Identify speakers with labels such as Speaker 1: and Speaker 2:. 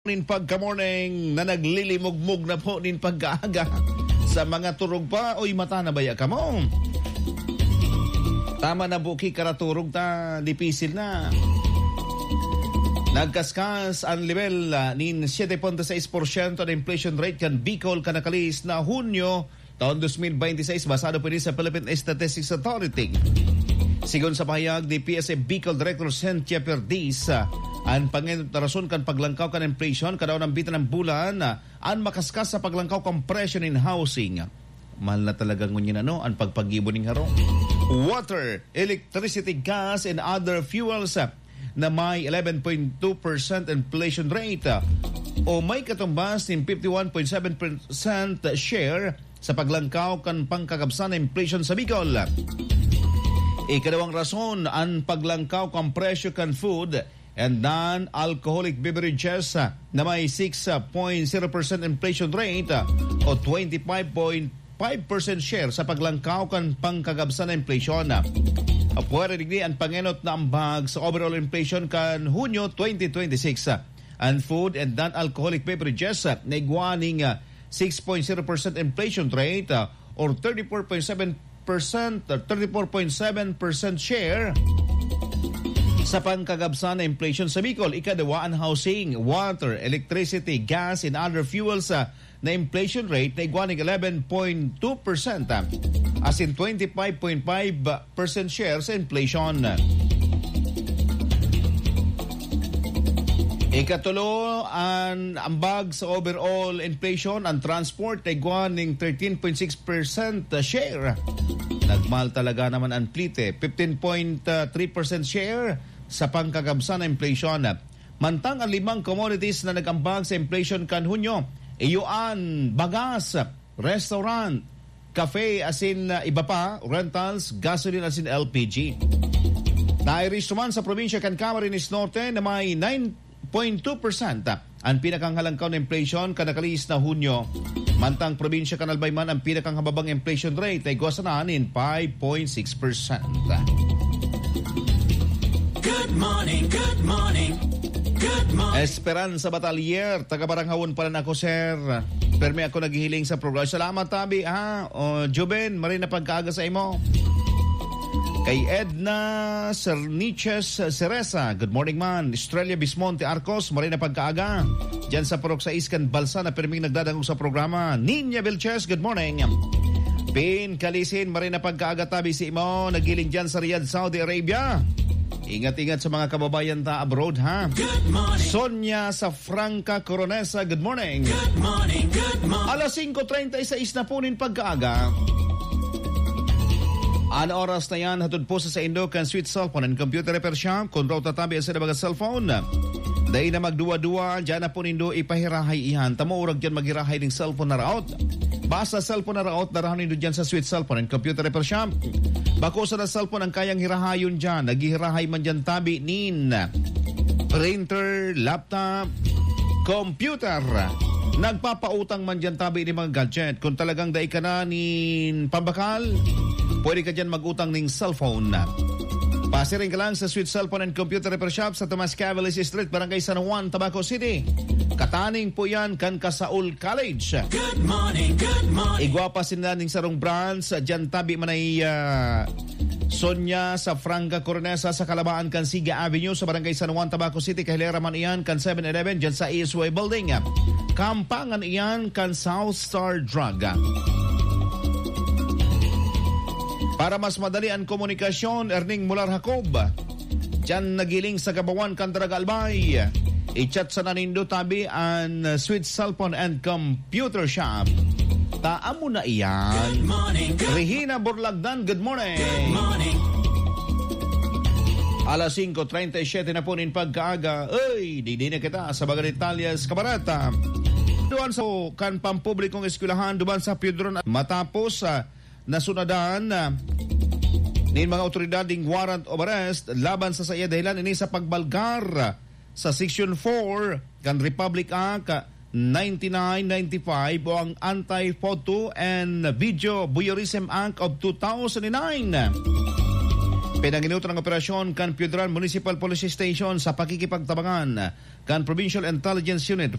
Speaker 1: nin pagka-morning na naglilimugmug na po nin pagkaaga sa mga turog pa oy mata na baya ka mo. Tama na buki karaturog ta dipisil na. Nagkaskas ang level nin 7.6% na inflation rate kan Bicol kanakalis na Hunyo taon 2026 basado po rin sa Philippine Statistics Authority. Sigon sa pahayag ni PSA Bicol Director Cynthia Perdiz, ang rason kan paglangkaw kan inflation kadaw ng bitan ng bulan ang makaskas sa paglangkaw kan presyo in housing. Mahal na talaga ngunyan ang pagpagibo ning haro. Water, electricity, gas and other fuels na may 11.2% inflation rate o may katumbas ng 51.7% share sa paglangkaw kan pangkagabsan na inflation sa Bicol. Ikadawang rason ang paglangkaw kan presyo kan food and non-alcoholic beverages na may 6.0% inflation rate o 25.5% share sa paglangkaw kan pangkagabsan na inflation. Pwede digdi ang pangenot na ambag sa overall inflation kan Hunyo 2026. Ang food and non-alcoholic beverages na iguaning 6.0% inflation rate or 34.7% share sa pangkagabsan na inflation sa Bicol. Ikadawa ang housing, water, electricity, gas and other fuels na inflation rate na iguaning 11.2% as in 25.5% share sa inflation. Ikatulo ang ambag sa overall inflation ang transport na iguaning 13.6% share. Nagmahal talaga naman ang plite, 15.3% share sa pangkagabsan na inflation. Mantang ang 5 commodities na nagambag sa inflation kan Hunyo, iyuan, bagas, restaurant, cafe asin iba pa, rentals, gasoline asin LPG. Nairis naman sa probinsya kan Camarines Norte na may 9.2% ang pinakang halangkaw na inflation kanakalis na Hunyo. Mantang probinsya kan Albayman ang pinakang hababang inflation rate ay guwasananin 5.6%.
Speaker 2: Good morning, good morning, good morning.
Speaker 1: Esperanza Batalier, taga Baranghawon pala na ako, sir. Permi ako naghihiling sa programa. Salamat, tabi, ha? O, Juben, marin na pagkaaga sa imo. Kay Edna Cerniches Ceresa, good morning man. Estrella Bismonte Arcos, marin na pagkaaga. Diyan sa Purok sa Iskan Balsa na perming nagdadangog sa programa. Ninya Vilches, good morning. Pin Kalisin, marin na pagkaaga, tabi si imo. Nagiling dyan sa Riyadh, Saudi Arabia. Ingat-ingat sa mga kababayan ta abroad, ha?
Speaker 2: Good morning.
Speaker 1: Sonia sa Franca Coronesa, good morning.
Speaker 2: Good morning, good morning.
Speaker 1: Alas 5:36 na po nin pagkaaga. Ano oras na yan, hatod po sa Indo kan Sweet Cellphone and Computer Repair Shop. Kung raw tatabi sa mga cellphone, dahil na magduwa-duwa, dyan na po nindo ipahirahay ihan. Tamo urag dyan maghirahay ng cellphone na raot. Basta cellphone na raot, narahan nindo dyan sa Sweet Cellphone and Computer Repair Shop. Bako sa na cellphone ang kayang hirahayon dyan. Naghihirahay man dyan tabi nin printer, laptop, computer. Nagpapautang man dyan tabi ni mga gadget. Kung talagang dahi ka na nin pambakal, pwede ka dyan mag-utang ng cellphone. Pasirin ka lang sa Sweet Cellphone and Computer Repair Shop sa Tomas Cavaliz Street, Barangay San Juan, Tabaco City. Kataning po yan kan Kasaul College.
Speaker 2: Good morning, good morning.
Speaker 1: Igwapa sila ning sarong branch. Dyan tabi man ay Sonia sa Franca Coronesa sa Kalabaan kan Siga Avenue sa Barangay San Juan, Tabaco City. Kahilera man iyan kan 7-Eleven dyan sa ESY Building. Kampangan iyan kan South Star Drug. Para mas madali ang komunikasyon, Erning Mular Jacob. Diyan nagiling sa Kabawan, Cantaraga, Albay. I-chat sa nanindo tabi ang Sweet Cellphone and Computer Shop. Taamo na iyan.
Speaker 2: Good morning, good
Speaker 1: Regina Borlagdan, good morning.
Speaker 2: Good morning.
Speaker 1: Alas 5:37 na po nin pagkaaga. Ay, di na kita sa Bagarit Talias, Kabarata. Duwan sa kan pampublikong eskwelahan, duwan sa Piedron. Matapos nasunadan nin mga otoridad ding warrant of arrest laban sa saya dahilan ini sa pagbalgar sa Section 4 kan Republic Act 9995 o ang Anti-Photo and Video Voyeurism Act of 2009. Pinanginuto ng operasyon kan Federal Municipal Police Station sa pakikipagtabangan kan Provincial Intelligence Unit